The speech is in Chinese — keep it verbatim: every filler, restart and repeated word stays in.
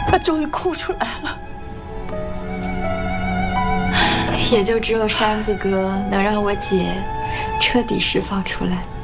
他终于哭出来了。 也就只有山子哥能让我姐彻底释放出来。